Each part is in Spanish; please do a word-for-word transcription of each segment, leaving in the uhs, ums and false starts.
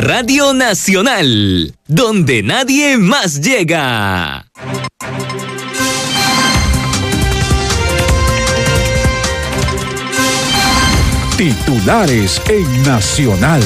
Radio Nacional, donde nadie más llega. Titulares en Nacional.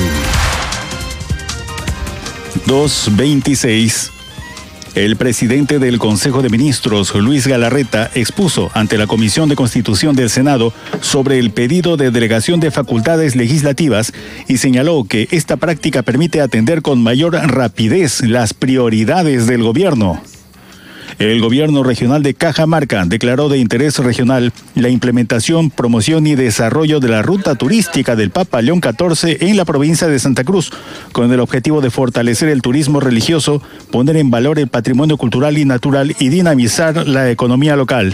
dos veintiséis. El presidente del Consejo de Ministros, Luis Galarreta, expuso ante la Comisión de Constitución del Senado sobre el pedido de delegación de facultades legislativas y señaló que esta práctica permite atender con mayor rapidez las prioridades del gobierno. El gobierno regional de Cajamarca declaró de interés regional la implementación, promoción y desarrollo de la ruta turística del Papa León catorce en la provincia de Santa Cruz, con el objetivo de fortalecer el turismo religioso, poner en valor el patrimonio cultural y natural y dinamizar la economía local.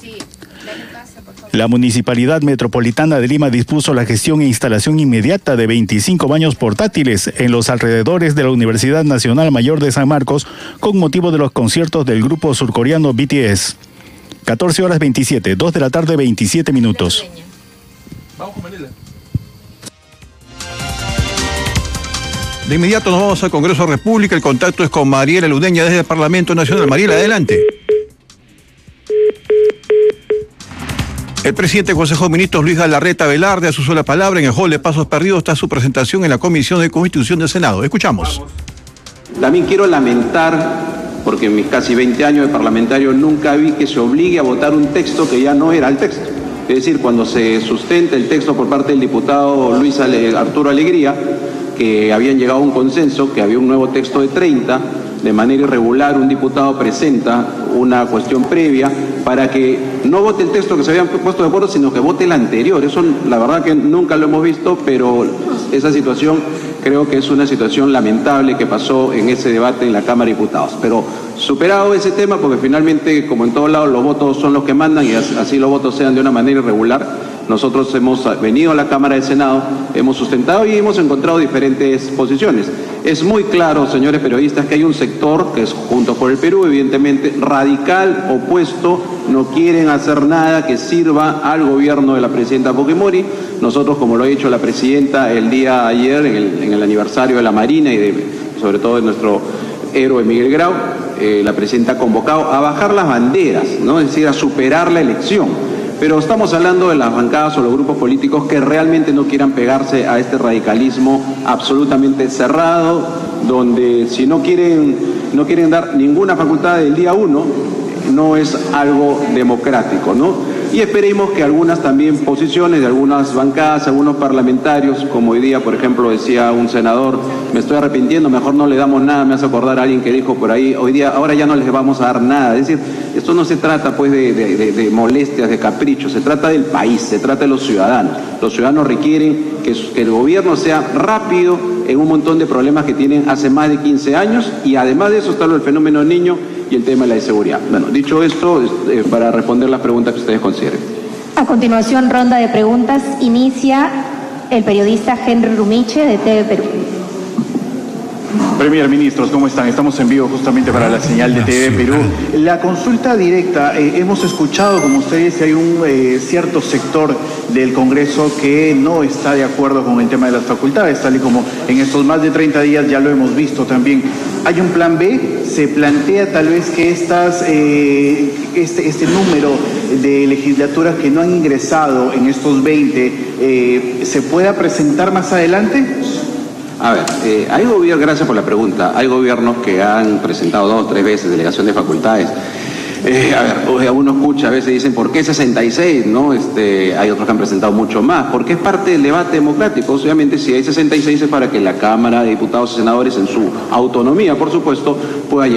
La Municipalidad Metropolitana de Lima dispuso la gestión e instalación inmediata de veinticinco baños portátiles en los alrededores de la Universidad Nacional Mayor de San Marcos con motivo de los conciertos del grupo surcoreano B T S. catorce horas veintisiete, dos de la tarde, veintisiete minutos. Vamos con Manila. De inmediato nos vamos al Congreso de la República. El contacto es con Mariela Ludeña desde el Parlamento Nacional. Mariela, adelante. El presidente del Consejo de Ministros, Luis Galarreta Velarde, asustó la palabra en el hall de Pasos Perdidos tras su presentación en la Comisión de Constitución del Senado. Escuchamos. También quiero lamentar, porque en mis casi veinte años de parlamentario nunca vi que se obligue a votar un texto que ya no era el texto. Es decir, cuando se sustenta el texto por parte del diputado Luis Ale- Arturo Alegría, que habían llegado a un consenso, que había un nuevo texto de treinta, de manera irregular un diputado presenta una cuestión previa para que no vote el texto que se habían puesto de acuerdo, sino que vote el anterior. Eso la verdad que nunca lo hemos visto, pero esa situación creo que es una situación lamentable que pasó en ese debate en la Cámara de Diputados. Pero superado ese tema, porque finalmente, como en todos lados, los votos son los que mandan y así los votos sean de una manera irregular, nosotros hemos venido a la Cámara del Senado, hemos sustentado y hemos encontrado diferentes posiciones. Es muy claro, señores periodistas, que hay un sector, que es Juntos por el Perú, evidentemente radical, opuesto, no quieren hacer nada que sirva al gobierno de la presidenta Fujimori. Nosotros, como lo ha dicho la presidenta el día ayer, en el, en el aniversario de la Marina y de, sobre todo de nuestro héroe Miguel Grau, eh, la presidenta ha convocado a bajar las banderas, ¿no? Es decir, a superar la elección. Pero estamos hablando de las bancadas o los grupos políticos que realmente no quieran pegarse a este radicalismo absolutamente cerrado, donde si no quieren, no quieren dar ninguna facultad del día uno, no es algo democrático, ¿no? Y esperemos que algunas también posiciones de algunas bancadas, algunos parlamentarios, como hoy día, por ejemplo, decía un senador, me estoy arrepintiendo, mejor no le damos nada, me hace acordar a alguien que dijo por ahí, hoy día, ahora ya no les vamos a dar nada. Es decir, esto no se trata pues de, de, de, de molestias, de caprichos, se trata del país, se trata de los ciudadanos. Los ciudadanos requieren que, que el gobierno sea rápido en un montón de problemas que tienen hace más de quince años y además de eso está el fenómeno del niño y el tema de la inseguridad. Bueno, dicho esto, eh, para responder las preguntas que ustedes consideren. A continuación, ronda de preguntas. Inicia el periodista Henry Rumiche de T V Perú. Premier, ministros, ¿cómo están? Estamos en vivo justamente para la señal de T V Perú. La consulta directa, eh, hemos escuchado, como usted dice, hay un eh, cierto sector del Congreso que no está de acuerdo con el tema de las facultades, tal y como en estos más de treinta días ya lo hemos visto también. ¿Hay un plan B? ¿Se plantea tal vez que estas, eh, este, este número de legislaturas que no han ingresado en estos veinte eh, se pueda presentar más adelante? A ver, eh, hay gobiernos, gracias por la pregunta, hay gobiernos que han presentado dos o tres veces delegación de facultades. Eh, a ver, uno escucha, a veces dicen, ¿por qué sesenta y seis? ¿No? Este, hay otros que han presentado mucho más, porque es parte del debate democrático. Obviamente, si hay sesenta y seis es para que la Cámara de Diputados y Senadores, en su autonomía, por supuesto, pueda llegar